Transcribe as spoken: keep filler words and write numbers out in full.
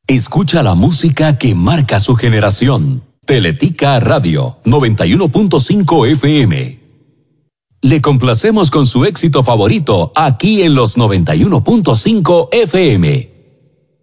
Escucha la música que marca su generación. Teletica Radio noventa y uno punto cinco F M. Le complacemos con su éxito favorito aquí en los noventa y uno punto cinco F M.